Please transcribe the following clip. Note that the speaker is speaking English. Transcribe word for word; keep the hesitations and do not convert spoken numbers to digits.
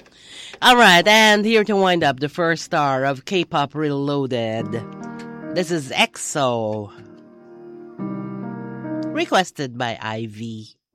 All right, and here to wind up the first star of K-Pop Reloaded. This is EXO. Requested by Ivy.